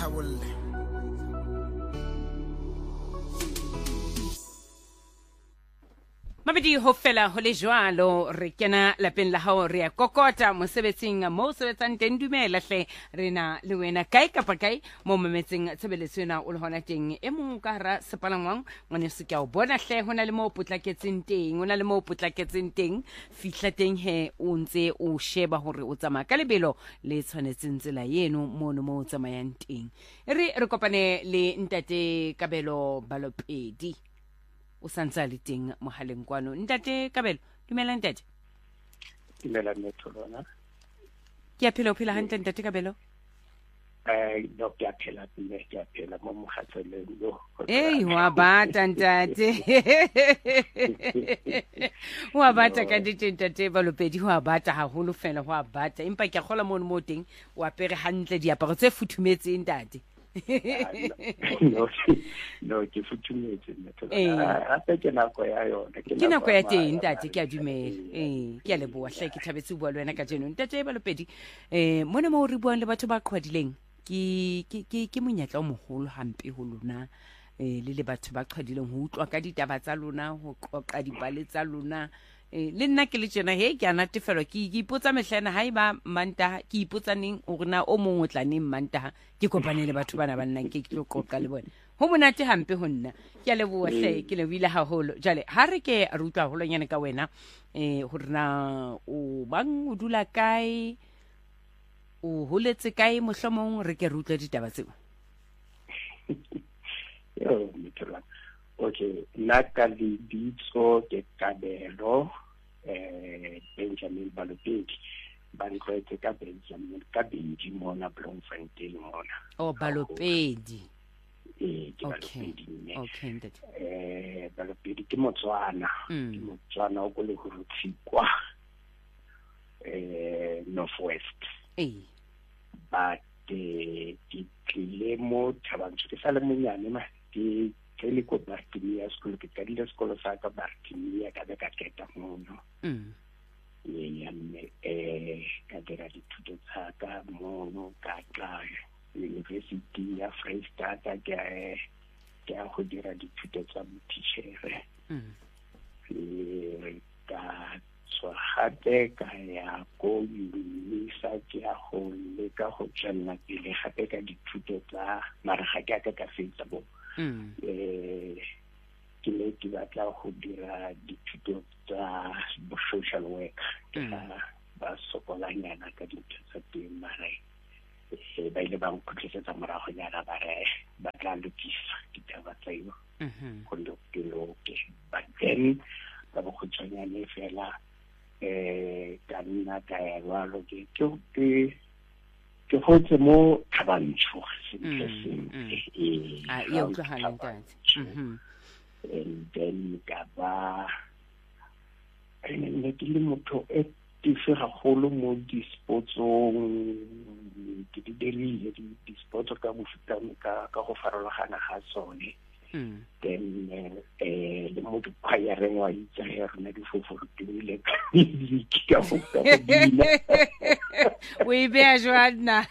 tlhabolle. Mabedi ho fela ho le jwalo re kena lapeng la hao re ya kokota mosebetsing mo sebetsang teng dumela hle re na le wena kae kapa kae mo memetseng tshebeletso ena o le hona teng e mong ka hara sepalangwang ngwane se ke a o bona hle hona le mo potlaketseng teng fihla teng he o ntse o sheba hore o tsamaya ka lebelo le tshwanetseng tsela yeno mono mo tsamayang teng re kopane le ntate Kabelo Balopedi o santsa le teng mohaleng kwano ntate Kabelo dumela ntate dumela metholona ke a phela hantle ntate Kabelo no ke a phela mo mohatseleng yo wa bata ntate wa bata ka ntate Balopedi wa bata haholo fela wa bata empa ke a kgola mo teng o apere hantle diaparo tse futhumetseng ntate no ke futhumetse hape ke nako ya yona ke nako ya teng ntate ke a dumela ke a leboha hle ke thabetse bua le wena ka jeno ntate Balopedi mona mo re buang le batho ba qhwadileng ke monyetla o moholo hampe ho lona le batho ba qhwadileng ho utlwa ka ditaba tsa lona ho qoqa dipale tsa lona le nna ke le tjena ke a natefelwa ke ipotsa mehlana haeba Mantaha ke ipotsa neng o rena o mong o tla neng Mantaha ke kopane le batho bana ba nnang ke tlo qoqa le bona ho monate hampe ho nna ke a leboha hle ke lebile haholo jale ha re ke re utlwa holonyana ka wena ho rena o bang o dula kae o holetse kae mohlomong re ke re utlwa ditaba tseo yo mitla okay la ka ditso ke Kabelo Benjamin Balopedi ba ntletse ka Benjamin ka Benji mona Bloemfontein mona Balopedi ke Balopedi okay ntate Balopedi ke Motswana o go le go Tsikwa Northwest but ke tlile mo Thabantsho ke sale monyane ma ke le ko Bartimia school ke kadile sekolo sa ka Bartimia ka be ka keta mono ka dira dithuto tsa ka mono ka tla University ya Freistata ke a go dira dithuto tsa botitšhere ka gape ka ya ko Unisa ke a go leka go tswelela pele gape ka dithuto tsa mara ga ke ka fetsa bo ke le ke batla go dira dithuto tsa social work ba sokolanyana ka dithuto tsa teng mara ba ile ba nkgutlisetsa morago nyana ba re ba tla lokisa ditaba tseo go loke but then ba go tswanyane fela ka nna ka ya lwalo ke hotse mo Thabantsho and then ka ba ne ke le motho e tife gagolo mo disportsong ke di delile disports ka go farologana ga tsone then le mo dikhwayareng wa itse rena di fofortuile ka go bina o e bea jwana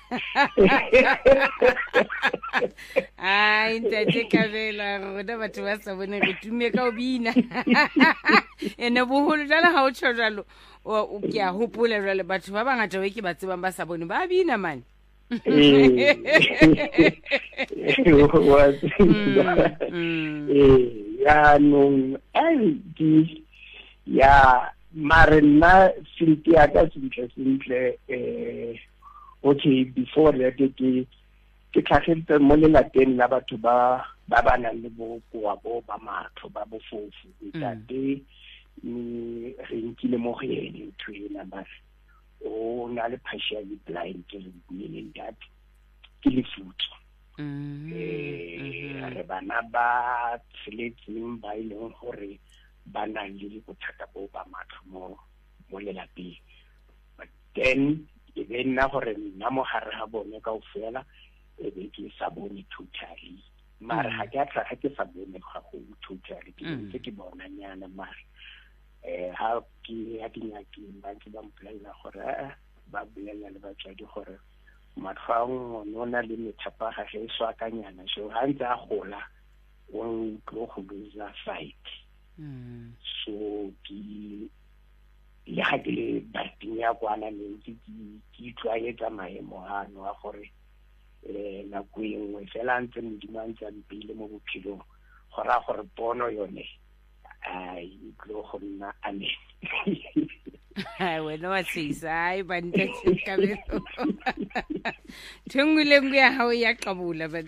ai ntate Kabela rona batho ba sa bone re tumme ka o bina ene boholo jala ha o tjho jalo o ke a hopola jale batho ba bangata we ke ba tsebang ba sa bone ba bina man mare nna sinti ya ka sentle okay before that ke tlhagetse mo lelateng la batho ba nang le bokoa bo ba matho ba bofofu ntate re nkile mo go ene ntho ena ba o na le partially blind meaning that ke lefutso re bana ba tseletseng ba ileng gore ba na le bothata bo ba matho mo lelapeng but then e be nna gore nna mo gare ga bone ka o fela e be ke sa bone totally mare ga ke sa bone ga go totally ke bona nyana mare ha ke nyakeng ba ntse ba mpolaela gore ba bolela le batswadi gore matfang no na le methapa ga ge swa kanyana so ha ntse a gola o tlo go lose sight so ki le ha ke le bating ya kwana ntse ki tshwaetsa maemo ano a gore na kuengwe fela ntse modimantsa mpile mo bophelong gora gore pono yone ai tlo go nna ane wena wa tsisa ai banta kabelo thungule ya hao ya qabula but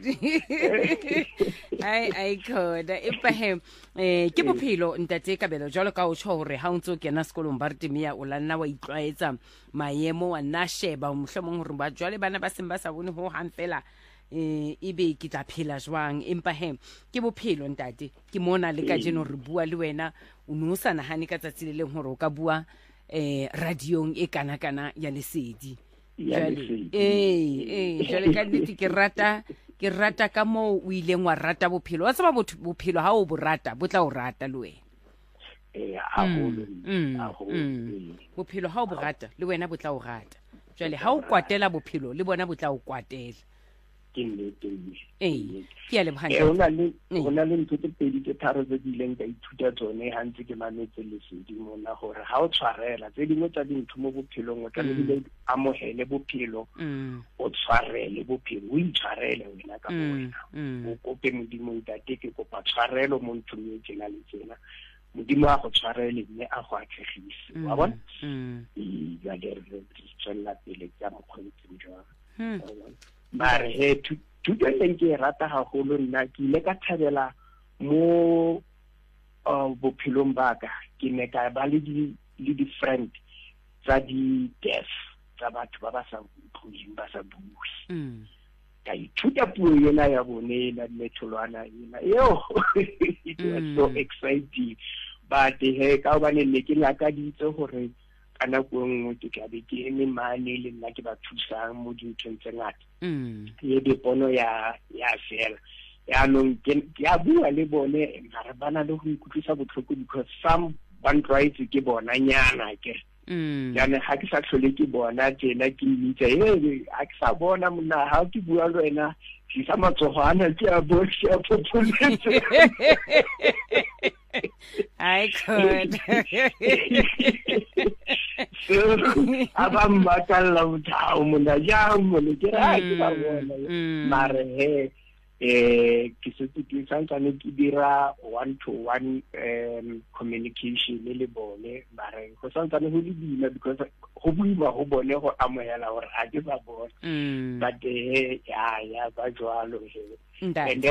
ai khoda epahe ke bophelo ntate kabelo jalo ka o tsho hore ha o ntse o kena sekolong ba re timia o la nna wa itlwaetsa maemo wa nna sheba mohlomong hore ba jwale bana ba seng ba sa bone ho hang fela ebe ke tla phela jwang empa ke bophelo ntate ke mona le ka jeno re bua le wena o no sa nahane ka tsatsi le leng hore o ka bua radiong e kana ya lesedi jale ka nnete ke rata ka mo o ileng wa rata bophelo wa tsaba bophelo ha o bo rata bo tla o rata le wena bophelo ha o bo rata le wena bo tla o rata jale ha o kwatela bophelo le bona bo tla o kwatela ke a lebohang ona le ntho tse pedi tse tharo tse di leng ka ithuta tsone ha ntse ke mametse lesedi mona gore ha o tshwarela tse dingwe tsa dintho mo bophelong o tlamehile amohele bophelo o tshwarele bophelo o itshwarele wena ka bona o kope modimo ntate ke kopa tshwarelo mo nthong e tsena le tsena modimo a go tshwarele mme a go atlegise wa bona ga le re tswela pele ka mokgweng jwang mare thuto e ke rata haholo nna ke ile ka thabela mo bophelong baka ke ne ka ba le di-friend tsa di-deaf tsa batho ba ba sa utlwing ba sa bue ka ithuta puo ena ya bone la metholwana ena it was so exciting but ka obane ne ke lakaditse gore kana go nngwe ke tla be ke eme mane le nna ke ba thusang mo dinthong tse ngata ye dipono ya fela yaanong ke a bua le bone mare ba na le go ikutlwisa botlhoko because some ba ntlwaetse ke bona nyana ke jaanong ga ke sa tlhole ke bona tsena ke mmitsa ga ke sa bona monna ga ke bua le wena ke sa matsogo ana ke a boše a popoletse I could. So, aba mmakalla botao mona jang mona ke ra ke ba bona mare ke setse ke santsane ke dira one-to-one communication le bone mare go santsane go le boima because go boima go bone go amohela gore a ke ba bona but ya ba jwalo